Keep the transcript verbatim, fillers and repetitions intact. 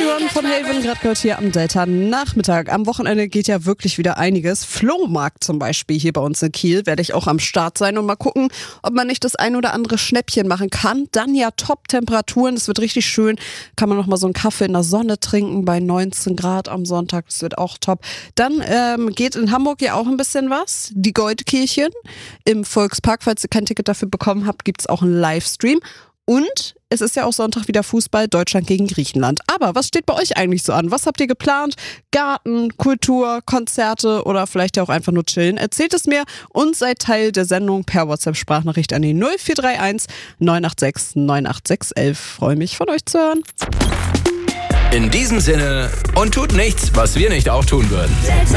One von Haven, gerade gehört hier am Delta Nachmittag. Am Wochenende geht ja wirklich wieder einiges. Flohmarkt zum Beispiel hier bei uns in Kiel werde ich auch am Start sein und mal gucken, ob man nicht das ein oder andere Schnäppchen machen kann. Dann ja Top-Temperaturen, es wird richtig schön. Kann man noch mal so einen Kaffee in der Sonne trinken bei neunzehn Grad am Sonntag, das wird auch top. Dann ähm, geht in Hamburg ja auch ein bisschen was. Die Goldkirchen im Volkspark, falls ihr kein Ticket dafür bekommen habt, gibt es auch einen Livestream. Und es ist ja auch Sonntag wieder Fußball, Deutschland gegen Griechenland. Aber was steht bei euch eigentlich so an? Was habt ihr geplant? Garten, Kultur, Konzerte oder vielleicht ja auch einfach nur chillen? Erzählt es mir und seid Teil der Sendung per WhatsApp-Sprachnachricht an die null vier drei eins neun acht sechs neun acht sechs eins eins. Freue mich, von euch zu hören. In diesem Sinne, und tut nichts, was wir nicht auch tun würden.